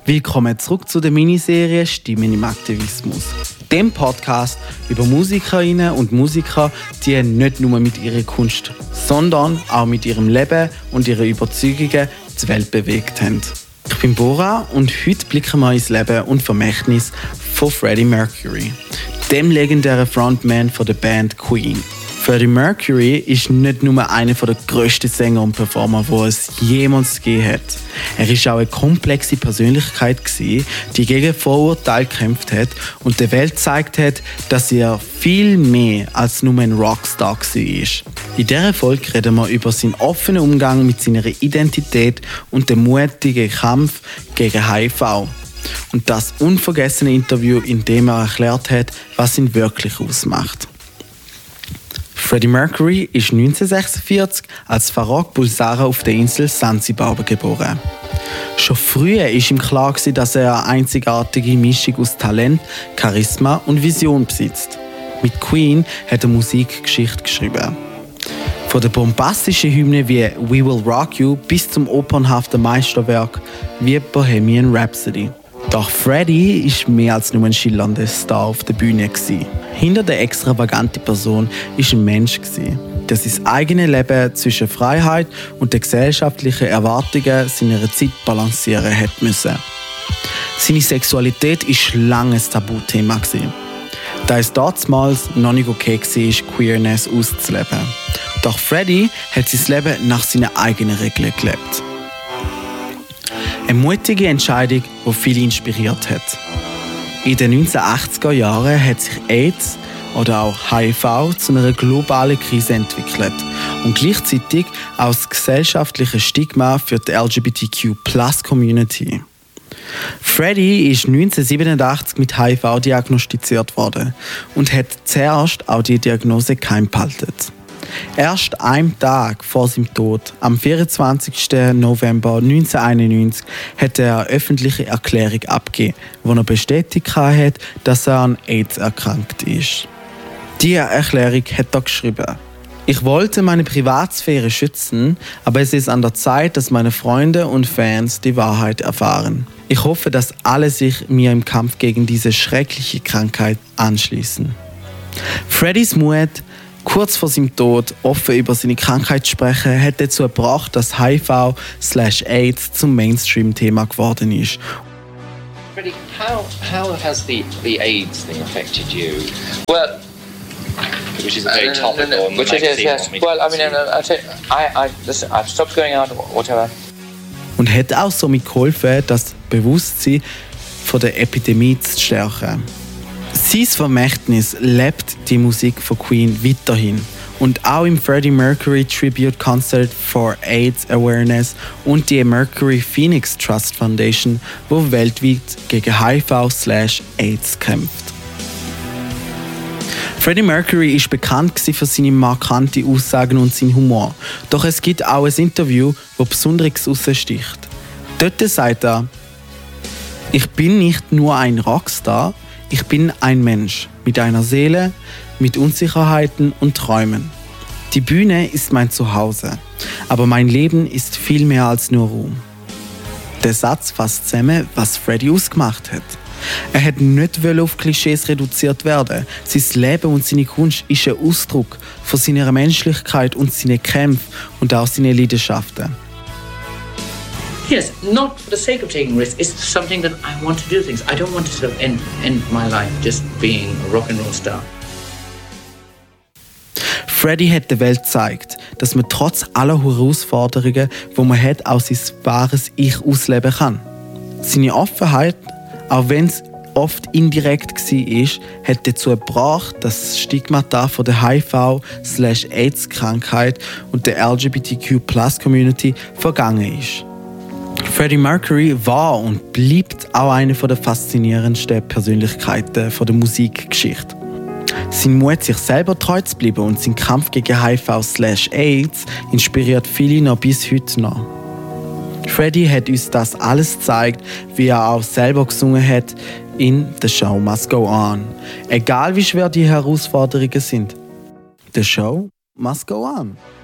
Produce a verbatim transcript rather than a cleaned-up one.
Willkommen zurück zu der Miniserie Stimmen im Aktivismus. Dem Podcast über Musikerinnen und Musiker, die nicht nur mit ihrer Kunst, sondern auch mit ihrem Leben und ihren Überzeugungen die Welt bewegt haben. Ich bin Bora und heute blicken wir ins Leben und Vermächtnis von Freddie Mercury, dem legendären Frontman von der Band Queen. Freddie Mercury ist nicht nur einer der grössten Sänger und Performer, die es jemals gegeben hat. Er war auch eine komplexe Persönlichkeit, die gegen Vorurteile gekämpft hat und der Welt gezeigt hat, dass er viel mehr als nur ein Rockstar war. In dieser Folge reden wir über seinen offenen Umgang mit seiner Identität und den mutigen Kampf gegen H I V. Und das unvergessene Interview, in dem er erklärt hat, was ihn wirklich ausmacht. Freddie Mercury ist neunzehnhundertsechsundvierzig als Farrokh Bulsara auf der Insel Sansibar geboren. Schon früh war ihm klar, dass er eine einzigartige Mischung aus Talent, Charisma und Vision besitzt. Mit Queen hat er Musikgeschichte geschrieben. Von der bombastischen Hymne wie «We Will Rock You» bis zum opernhaften Meisterwerk wie «Bohemian Rhapsody». Doch Freddie war mehr als nur ein schillernder Star auf der Bühne. Hinter der extravaganten Person war ein Mensch, der sein eigenes Leben zwischen Freiheit und den gesellschaftlichen Erwartungen seiner Zeit balancieren musste. Seine Sexualität war lange ein Tabuthema, da es damals noch nicht okay war, Queerness auszuleben. Doch Freddie hat sein Leben nach seinen eigenen Regeln gelebt. Eine mutige Entscheidung, die viele inspiriert hat. In den neunzehnhundertachtziger Jahren hat sich AIDS oder auch H I V zu einer globalen Krise entwickelt und gleichzeitig auch das gesellschaftliche Stigma für die L G B T Q Plus Community. Freddie ist neunzehnhundertsiebenundachtzig mit H I V diagnostiziert worden und hat zuerst auch die Diagnose geheim behalten. Erst einen Tag vor seinem Tod, am vierundzwanzigsten November neunzehnhunderteinundneunzig, hat er eine öffentliche Erklärung abgegeben, wo er bestätigt hat, dass er an AIDS erkrankt ist. Diese Erklärung hat er geschrieben: Ich wollte meine Privatsphäre schützen, aber es ist an der Zeit, dass meine Freunde und Fans die Wahrheit erfahren. Ich hoffe, dass alle sich mir im Kampf gegen diese schreckliche Krankheit anschließen. Freddies Mut, kurz vor seinem Tod offen über seine Krankheit zu sprechen, hat dazu gebracht, dass H I V slash AIDS zum Mainstream-Thema geworden ist. Freddie, how, how has the, the AIDS thing affected you? Well, which is very topical. No, no, no, which it is, yes. Well, I mean, I, I, I, listen, I've stopped going out, whatever. Und hat auch somit geholfen, das Bewusstsein von der Epidemie zu stärken. Sein Vermächtnis lebt die Musik von Queen weiterhin und auch im Freddie Mercury Tribute Concert for AIDS Awareness und die Mercury Phoenix Trust Foundation, wo weltweit gegen H I V slash AIDS kämpft. Freddie Mercury ist bekannt für seine markanten Aussagen und seinen Humor, doch es gibt auch ein Interview, das besonders heraussticht. Dort sagt er: Ich bin nicht nur ein Rockstar, ich bin ein Mensch mit einer Seele, mit Unsicherheiten und Träumen. Die Bühne ist mein Zuhause, aber mein Leben ist viel mehr als nur Ruhm. Der Satz fasst zusammen, was Freddie ausgemacht hat. Er hat nicht auf Klischees reduziert werden. Sein Leben und seine Kunst ist ein Ausdruck von seiner Menschlichkeit und seinen Kämpfen und auch seinen Leidenschaften. Yes, not for the sake of taking risks. It's something that I want to do things. I don't want to sort of end, end my life just being a rock and roll star. Freddie hat der Welt gezeigt, dass man trotz aller Herausforderungen, die man hat, auch sein wahres Ich ausleben kann. Seine Offenheit, auch wenn es oft indirekt war, hat dazu gebracht, dass das Stigmata von der H I V slash AIDS Krankheit und der L G B T Q Plus Community vergangen ist. Freddie Mercury war und bleibt auch eine der faszinierendsten Persönlichkeiten der Musikgeschichte. Sein Mut, sich selber treu zu bleiben und sein Kampf gegen H I V slash AIDS inspiriert viele noch bis heute noch. Freddie hat uns das alles gezeigt, wie er auch selber gesungen hat in «The Show Must Go On». Egal wie schwer die Herausforderungen sind, «The Show Must Go On».